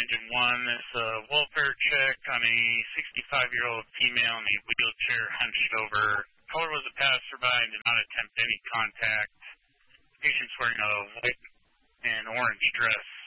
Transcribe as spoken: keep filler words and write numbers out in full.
Engine one. It's a welfare check on a sixty-five-year-old female in a wheelchair hunched over. Caller was a passerby and did not attempt any contact. Patient's wearing a white and orange dress.